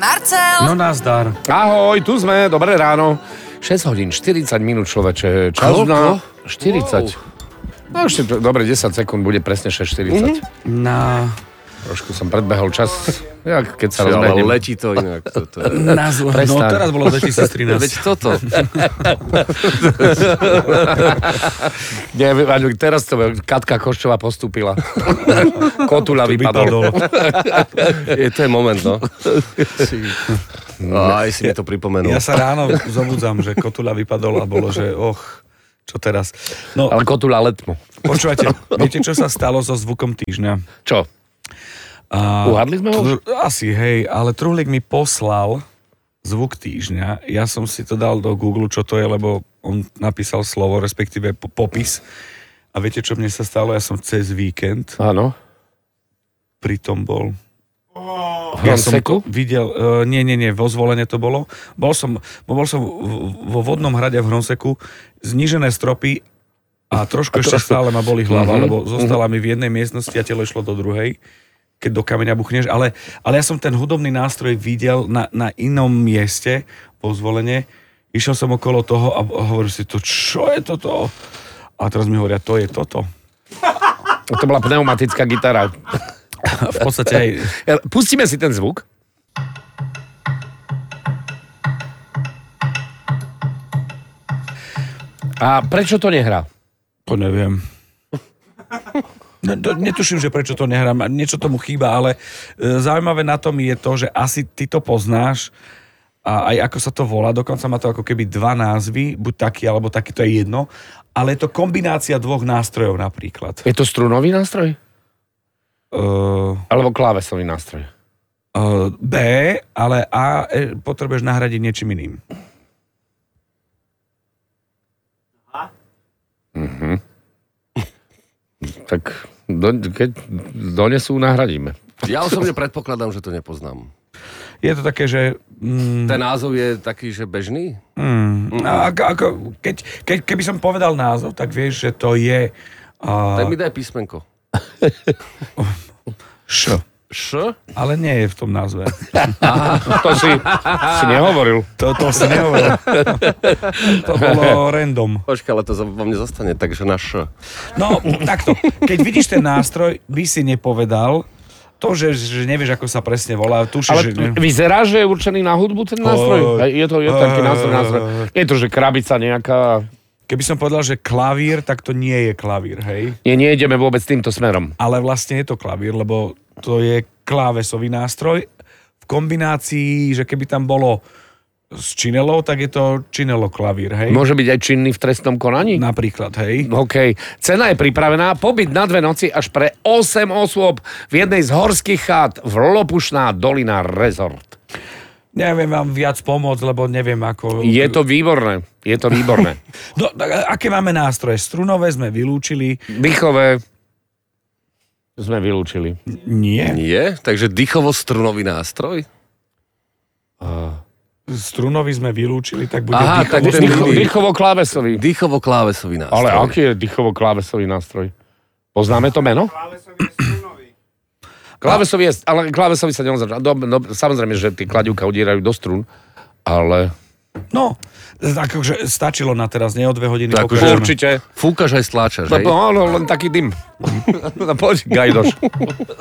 Marcel. No nazdar. Ahoj, tu sme, dobré ráno. 6 hodín, 40 minút, človeče. Čas na 40. No ešte, dobre, 10 sekúnd, bude presne 6:40. Na... Trošku som predbehol čas, jak keď sa Ale rozbehnem. letí to inak. No teraz bolo 2013. Veď toto. Nie, Vaňu, teraz to Katka Koščová postúpila. Kotula vypadol. To je moment, no. Aj si mi to pripomenul. Ja sa ráno zobudzam, že Kotula vypadol a bolo, že čo teraz? No, Ale Kotula letmo. počúvajte, viete, čo sa stalo so zvukom týždňa? Čo? Uhadli sme ho? Asi, hej, ale Truhlík mi poslal zvuk týždňa. Ja som si to dal do Google, čo to je, lebo on napísal slovo, respektíve popis. A viete, čo mne sa stalo? Ja som cez víkend Áno. pritom bol. Ja som to videl, nie, vo Zvolene to bolo. Bol som vo vodnom hrade v Hronseku, znížené stropy a trošku ešte stále ma boli hlava, lebo zostala mi v jednej miestnosti a telo išlo do druhej, keď do kameňa buchneš, ale ja som ten hudobný nástroj videl na inom mieste vo Zvolene. Išiel som okolo toho a hovoril si to, čo je toto? A teraz mi hovoria, to je toto. To bola pneumatická gitara. V podstate aj... Pustíme si ten zvuk. A prečo to nehrá? To neviem. Netuším, že prečo to nehrám. Niečo tomu chýba, ale zaujímavé na tom je to, že asi ty to poznáš a aj ako sa to volá. Dokonca má to ako keby dva názvy, buď taký alebo taký, to je jedno. Ale je to kombinácia dvoch nástrojov napríklad. Je to strunový nástroj? Alebo klávesový nástroj? B, ale A potrebuješ nahradiť niečím iným. Tak keď donesú, nahradíme. Ja osobne predpokladám, že to nepoznám. Je to také, že... Ten názov je taký, že bežný? Keby som povedal názov, tak vieš, že to je... Tak mi daj písmenko. Š. Š? Ale nie je v tom názve. To si nehovoril. To si nehovoril. To bolo random. Počkaj, ale to vo mne zostane, takže na Š. No, takto. Keď vidíš ten nástroj, by si nepovedal to, že nevieš, ako sa presne volá. Tušíš, Ale že... vyzerá, že je určený na hudbu ten nástroj? Je to taký nástroj. Nie je to, že krabica nejaká... Keby som povedal, že klavír, tak to nie je klavír, hej? Nie, nejdeme vôbec týmto smerom. Ale vlastne je to klavír, lebo to je klávesový nástroj v kombinácii, že keby tam bolo s činelou, tak je to činelo klavír, hej? Môže byť aj činný v trestnom konaní? Napríklad, hej? OK. Cena je pripravená. Pobyt na 2 noci až pre 8 osôb v jednej z horských chát v Lopušná dolina Resort. Neviem vám viac pomôcť, lebo neviem ako... Je to výborné. No, aké máme nástroje? Strunové sme vylúčili. Dýchové sme vylúčili. Nie. Nie? Takže dýchovo-strunový nástroj? Strunový sme vylúčili, tak bude Aha, tak ten Dýchovo-klávesový. Dýchovo-klávesový nástroj. Ale aký je dýchovo-klávesový nástroj? Poznáme to meno? Klávesový je, ale klávesový sa neozrča. Samozrejme, že tie kladivka udierajú do strún, ale... No, akože stačilo na teraz, nie o 2 hodiny. Tak pokračujeme. Určite. Fúkaš aj stláčaš, hej? No, len taký dym. Poď, Gajdoš.